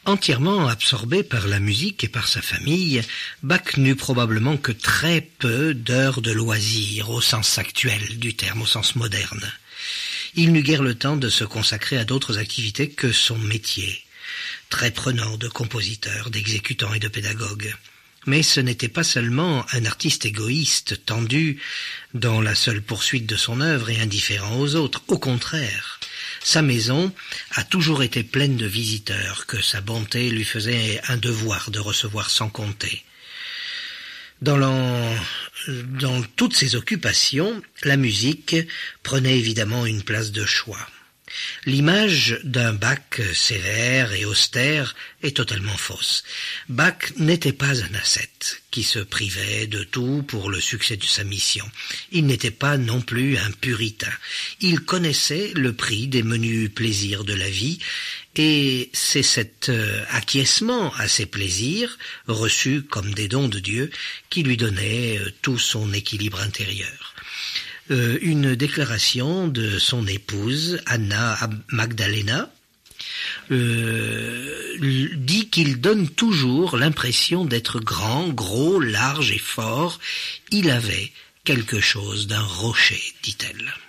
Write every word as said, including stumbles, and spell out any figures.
Entièrement absorbé par la musique et par sa famille, Bach n'eut probablement que très peu d'heures de loisirs au sens actuel du terme, au sens moderne. Il n'eut guère le temps de se consacrer à d'autres activités que son métier, très prenant de compositeur, d'exécutant et de pédagogue. Mais ce n'était pas seulement un artiste égoïste, tendu dans la seule poursuite de son œuvre et indifférent aux autres. Au contraire, sa maison a toujours été pleine de visiteurs que sa bonté lui faisait un devoir de recevoir sans compter. Dans, l'en... dans toutes ses occupations, la musique prenait évidemment une place de choix. L'image d'un Bach sévère et austère est totalement fausse. Bach n'était pas un ascète qui se privait de tout pour le succès de sa mission. Il n'était pas non plus un puritain. Il connaissait le prix des menus plaisirs de la vie et c'est cet euh, acquiescement à ces plaisirs, reçus comme des dons de Dieu, qui lui donnait euh, tout son équilibre intérieur. Euh, une déclaration de son épouse, Anna Magdalena, euh, dit qu'il donne toujours l'impression d'être grand, gros, large et fort. Il avait quelque chose d'un rocher, dit-elle.